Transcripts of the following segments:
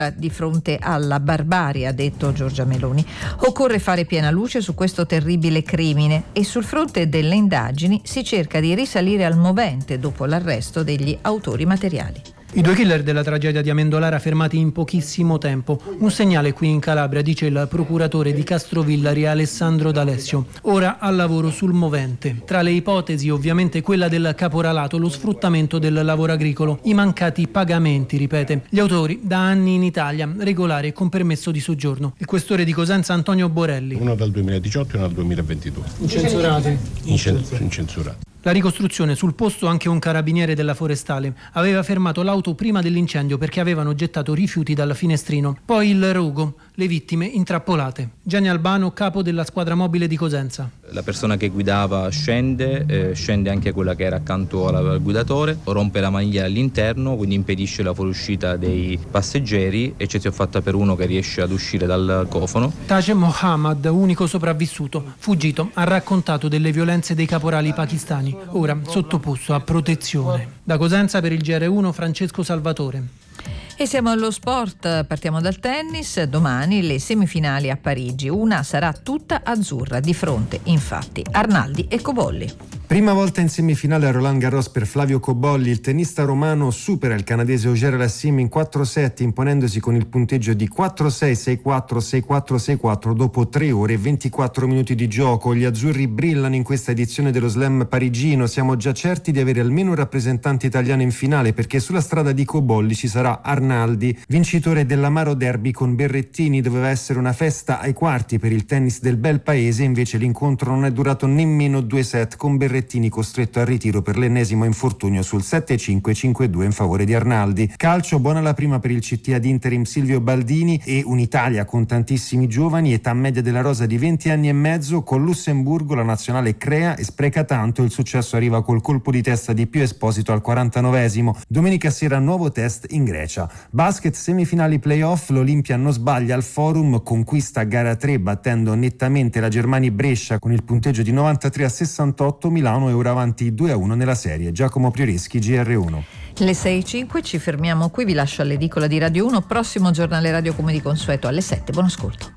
di fronte alla barbarie, ha detto Giorgia Meloni. Occorre fare piena luce su questo terribile crimine e sul fronte delle indagini si cerca di risalire al movente dopo l'arresto degli autori materiali. I 2 killer della tragedia di Amendolara fermati in pochissimo tempo. Un segnale qui in Calabria, dice il procuratore di Castrovillari Alessandro D'Alessio. Ora al lavoro sul movente. Tra le ipotesi ovviamente quella del caporalato, lo sfruttamento del lavoro agricolo, i mancati pagamenti, ripete. Gli autori da anni in Italia, regolare e con permesso di soggiorno. Il questore di Cosenza Antonio Borelli. Uno dal 2018 e uno dal 2022. Incensurati. Incensurati. La ricostruzione: sul posto anche un carabiniere della forestale. Aveva fermato l'auto prima dell'incendio perché avevano gettato rifiuti dal finestrino. Poi il rogo, le vittime intrappolate. Gianni Albano, capo della squadra mobile di Cosenza. La persona che guidava scende anche quella che era accanto al guidatore, rompe la maniglia all'interno, quindi impedisce la fuoriuscita dei passeggeri, eccezione fatta per uno che riesce ad uscire dal cofano. Taje Mohammad, unico sopravvissuto, fuggito, ha raccontato delle violenze dei caporali pakistani, ora sottoposto a protezione. Da Cosenza per il GR1 Francesco Salvatore. E siamo allo sport, partiamo dal tennis. Domani le semifinali a Parigi, una sarà tutta azzurra, di fronte infatti Arnaldi e Cobolli. Prima volta in semifinale a Roland Garros per Flavio Cobolli, il tennista romano supera il canadese Auger-Aliassime in 4 set, imponendosi con il punteggio di 4-6, 6-4, 6-4, 6-4 dopo 3 ore e 24 minuti di gioco. Gli azzurri brillano in questa edizione dello Slam parigino. Siamo già certi di avere almeno un rappresentante italiano in finale, perché sulla strada di Cobolli ci sarà Arnaldi, vincitore dell'Amaro Derby con Berrettini. Doveva essere una festa ai quarti per il tennis del bel paese, invece l'incontro non è durato nemmeno 2 set, con Berrettini costretto al ritiro per l'ennesimo infortunio sul 7-5-5-2 in favore di Arnaldi. Calcio, buona la prima per il CT ad interim Silvio Baldini e un'Italia con tantissimi giovani, età media della rosa di 20 anni e mezzo. Con Lussemburgo la nazionale crea e spreca tanto, il successo arriva col colpo di testa di Pio Esposito al 49esimo. Domenica sera nuovo test in Grecia. Basket, semifinali playoff, l'Olimpia non sbaglia al Forum, conquista gara 3 battendo nettamente la Germani Brescia con il punteggio di 93-68, Milano è ora avanti 2-1 nella serie. Giacomo Prioreschi, GR1. Le 6:05, ci fermiamo qui, vi lascio all'edicola di Radio 1, prossimo giornale radio come di consueto alle 7, buon ascolto.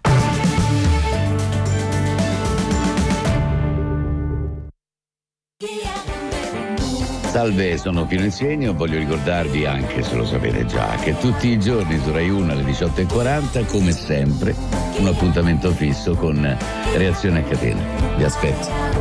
Salve, sono Pino Insegno. Voglio ricordarvi, anche se lo sapete già, che tutti i giorni su Rai 1 alle 18:40, come sempre, un appuntamento fisso con Reazione a catena. Vi aspetto.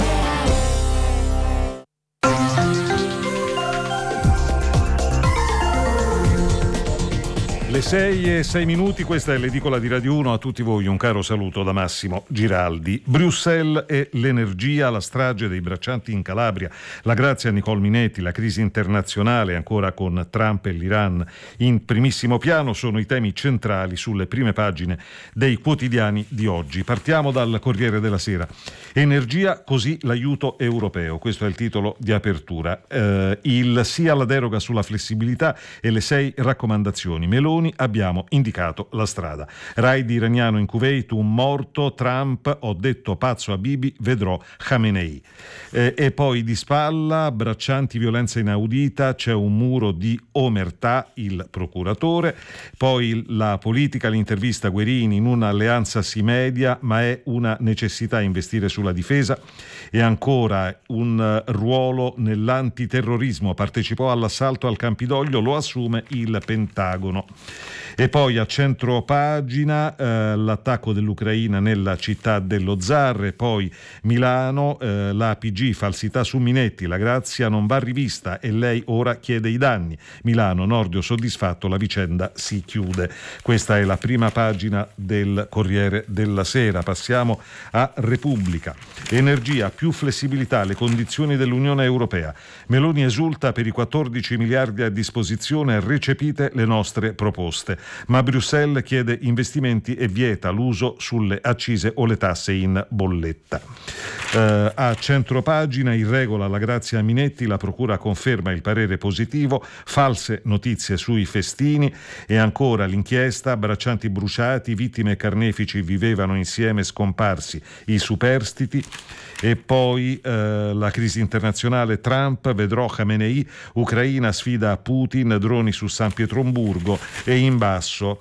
Le 6:06, questa è l'edicola di Radio 1. A tutti voi un caro saluto da Massimo Giraldi. Bruxelles e l'energia, la strage dei braccianti in Calabria, la grazia a Nicole Minetti, la crisi internazionale ancora con Trump e l'Iran in primissimo piano sono i temi centrali sulle prime pagine dei quotidiani di oggi. Partiamo dal Corriere della Sera. Energia, così l'aiuto europeo, questo è il titolo di apertura. Il sì alla deroga sulla flessibilità e le 6 raccomandazioni. Meloni, abbiamo indicato la strada. Raid iraniano in Kuwait, un morto. Trump, ho detto pazzo a Bibi, vedrò Khamenei. E poi di spalla, braccianti, violenza inaudita, c'è un muro di omertà, il procuratore. Poi la politica, l'intervista Guerini, in un'alleanza si media, ma è una necessità investire sulla difesa. E ancora un ruolo nell'antiterrorismo, partecipò all'assalto al Campidoglio, lo assume il Pentagono. E poi a centro pagina l'attacco dell'Ucraina nella città dello zar. E poi Milano, l'APG, falsità su Minetti, la grazia non va rivista e lei ora chiede i danni. Milano, Nordio soddisfatto, la vicenda si chiude. Questa è la prima pagina del Corriere della Sera. Passiamo a Repubblica. Energia, più flessibilità, le condizioni dell'Unione Europea. Meloni esulta per i 14 miliardi a disposizione, recepite le nostre proposte. Ma Bruxelles chiede investimenti e vieta l'uso sulle accise o le tasse in bolletta. A centropagina, in regola la grazia Minetti, la procura conferma il parere positivo, false notizie sui festini. E ancora l'inchiesta, braccianti bruciati, vittime e carnefici vivevano insieme, scomparsi i superstiti. E poi la crisi internazionale, Trump, vedrò Khamenei, Ucraina sfida Putin, droni su San Pietroburgo. E in basso